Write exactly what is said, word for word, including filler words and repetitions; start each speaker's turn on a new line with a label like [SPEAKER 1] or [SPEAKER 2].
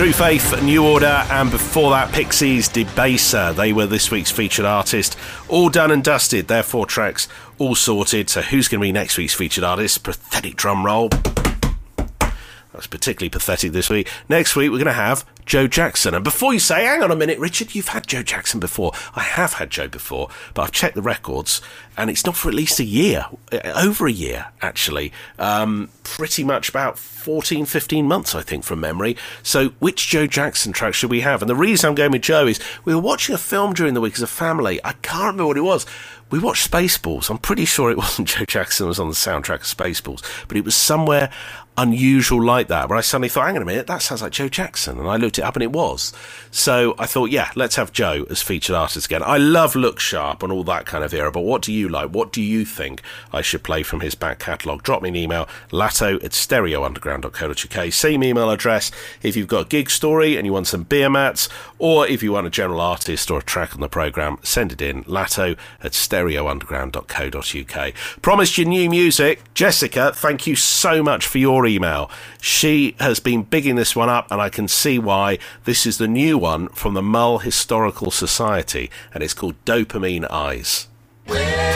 [SPEAKER 1] True Faith, New Order, and before that, Pixies, Debaser. They were this week's featured artist. All done and dusted. Their four tracks all sorted. So who's going to be next week's featured artist? Pathetic drum roll. That's particularly pathetic this week. Next week, we're going to have Joe Jackson. And before you say, hang on a minute, Richard, you've had Joe Jackson before. I have had Joe before, but I've checked the records, and it's not for at least a year. Over a year, actually. Um, pretty much about fourteen, fifteen months, I think, from memory. So which Joe Jackson track should we have? And the reason I'm going with Joe is we were watching a film during the week as a family. I can't remember what it was. We watched Spaceballs. I'm pretty sure it wasn't Joe Jackson who was on the soundtrack of Spaceballs, but it was somewhere unusual like that, where I suddenly thought, hang on a minute, that sounds like Joe Jackson, and I looked it up and it was. So I thought, yeah, let's have Joe as featured artist again. I love Look Sharp and all that kind of era, but what do you like? What do you think I should play from his back catalogue? Drop me an email, latto at stereo underground dot co dot uk. Same email address if you've got a gig story and you want some beer mats, or if you want a general artist or a track on the programme, send it in, latto at stereo underground dot co dot uk. Promised you new music. Jessica, thank you so much for your email. She has been bigging this one up, and I can see why. This is the new one from the Mull Historical Society, and it's called Dopamine Eyes.